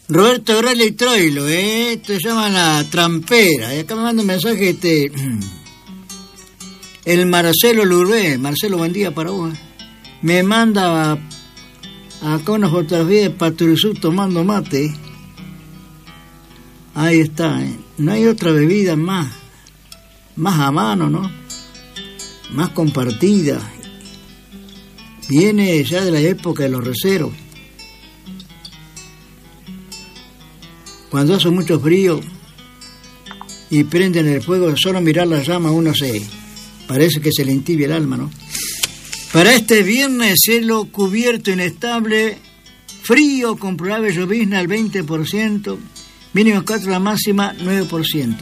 Roberto Grale y Troilo, te llaman la trampera. Y acá me manda un mensaje el Marcelo Lurbé. Marcelo, buen día para vos. Me manda acá una fotografía de Paturizú tomando mate. Ahí está, No hay otra bebida más a mano, ¿no? Más compartida. Viene ya de la época de los receros. Cuando hace mucho frío y prenden el fuego, solo mirar las llamas uno parece que se le entibia el alma, ¿no? Para este viernes, cielo cubierto, inestable, frío, con probable llovizna al 20%, mínimo 4, la máxima 9%.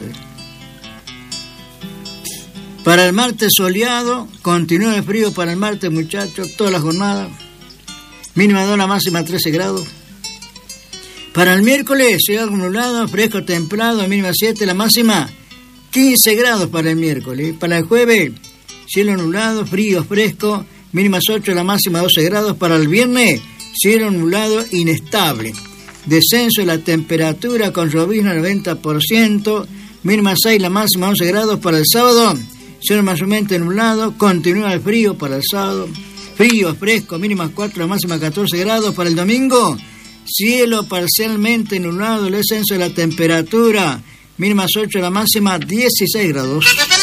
Para el martes soleado, continúa el frío para el martes, muchachos, toda la jornada, mínima 2, la máxima 13 grados. Para el miércoles, cielo nublado, fresco, templado, mínima 7, la máxima 15 grados para el miércoles. Para el jueves, cielo nublado, frío, fresco, mínimas 8, la máxima 12 grados. Para el viernes, cielo nublado, inestable. Descenso de la temperatura con llovizna al 90%, mínima 6, la máxima 11 grados. Para el sábado, cielo mayormente nublado, continúa el frío para el sábado. Frío, fresco, mínima 4, la máxima 14 grados. Para el domingo, cielo parcialmente nublado, el descenso de la temperatura, mínimas 8, la máxima 16 grados.